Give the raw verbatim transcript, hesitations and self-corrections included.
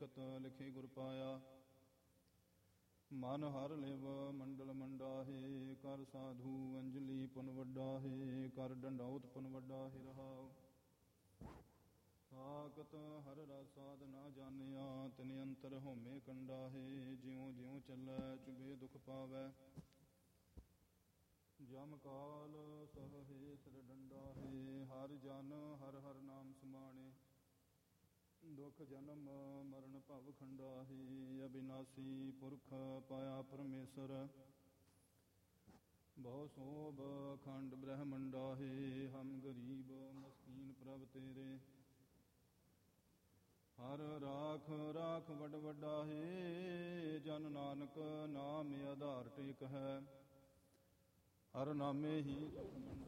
ਲਿਖਤ ਲਿਖੇ ਗੁਰ ਪਾਇਆ। ਮਨ ਹਰ ਲਿਵ ਮੰਡਲ ਮੰਡਾਹੇ, ਕਰ ਸਾਧੂ ਅੰਜਲੀ ਪੁਨ ਵੱਡਾਹੇ, ਕਰ ਡੰਡੌਤ ਪੁਨ ਵੱਡਾਹੇ ਰਹਾਉ। ਸਾਕਤ ਹਰ ਰਸ ਸਾਧ ਨਾ ਜਾਣਿਆ, ਤਿਨ ਅੰਤਰ ਹੋਮੇ ਕੰਡਾਹੇ, ਜਿਉ ਜਿਉ ਚੱਲੈ ਚੁਬੇ ਦੁਖ ਪਾਵੈ। ਜਮ ਕਾਲ ਸਹੇ ਸਿਰ ਡੰਡਾਹੇ, ਹਰ ਜਨ ਹਰ ਹਰ ਨਾਮ ਸਮਾਣੇ। ਦੁਖ ਜਨਮ ਮਰਨ ਭਵ ਖੰਡਾਹੇ, ਅਬਿਨਾਸੀ ਪੁਰਖ ਪਾਇਆ ਪਰਮੇਸ਼ਰ। ਬਹੁ ਸੋਭ ਖੰਡ ਬ੍ਰਹਮੰਡਾਹੇ, ਹਮ ਗਰੀਬ ਮਸਕੀਨ ਪ੍ਰਭ ਤੇਰੇ। ਹਰ ਰਾਖ ਰਾਖ ਵੱਡ ਵੱਡਾਹੇ, ਜਨ ਨਾਨਕ ਨਾਮ ਆਧਾਰ ਟੇਕ ਹੈ। ਹਰ ਨਾਮੇ ਹੀ ਸੁਖ ਮੰਡਾ